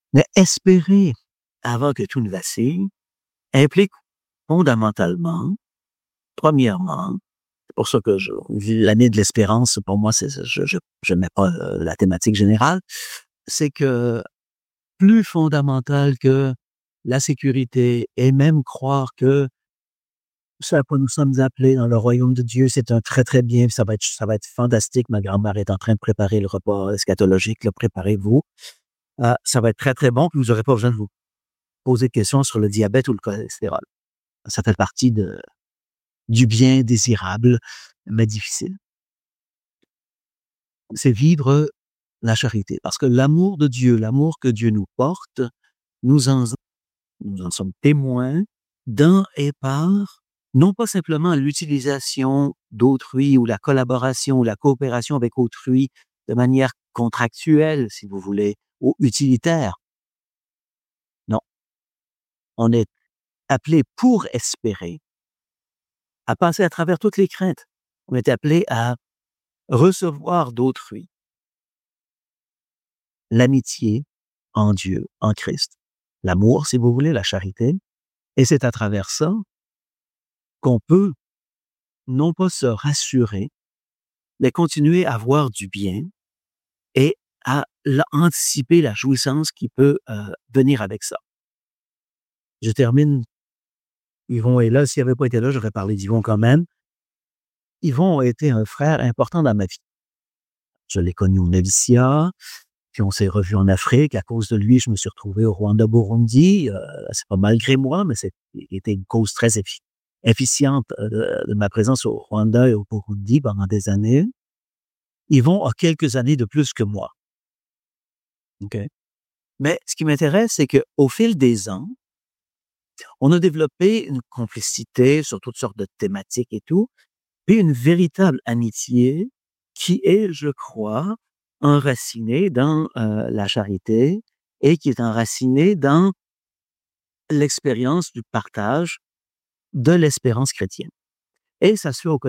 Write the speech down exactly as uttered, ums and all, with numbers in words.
Mais espérer avant que tout ne vacille implique fondamentalement, premièrement, c'est pour ça que je, l'année de l'espérance, pour moi, c'est, je je, je mets pas euh, la thématique générale, c'est que plus fondamental que la sécurité et même croire que ce à quoi nous sommes appelés dans le royaume de Dieu, c'est un très, très bien, ça va être, ça va être fantastique. Ma grand-mère est en train de préparer le repas eschatologique, là, préparez-vous. Euh, ça va être très, très bon, puis vous n'aurez pas besoin de vous poser de questions sur le diabète ou le cholestérol. Ça fait partie de, du bien désirable, mais difficile. C'est vivre la charité. Parce que l'amour de Dieu, l'amour que Dieu nous porte, nous en, nous en sommes témoins dans et par, non pas simplement l'utilisation d'autrui ou la collaboration ou la coopération avec autrui de manière contractuelle, si vous voulez, ou utilitaire. Non. On est appelé pour espérer, à passer à travers toutes les craintes. On est appelé à recevoir d'autrui l'amitié en Dieu, en Christ. L'amour, si vous voulez, la charité. Et c'est à travers ça qu'on peut non pas se rassurer, mais continuer à voir du bien et à anticiper la jouissance qui peut euh, venir avec ça. Je termine. Yvon est là. S'il n'avait pas été là, j'aurais parlé d'Yvon quand même. Yvon a été un frère important dans ma vie. Je l'ai connu au noviciat, puis on s'est revus en Afrique. À cause de lui, je me suis retrouvé au Rwanda-Burundi. Euh, c'est pas malgré moi, mais c'était une cause très effi- efficiente euh, de, de ma présence au Rwanda et au Burundi pendant des années. Yvon a quelques années de plus que moi. OK? Mais ce qui m'intéresse, c'est qu'au fil des ans, on a développé une complicité sur toutes sortes de thématiques et tout, puis une véritable amitié qui est, je crois, enracinée dans euh, la charité et qui est enracinée dans l'expérience du partage de l'espérance chrétienne. Et ça se fait au quotidien.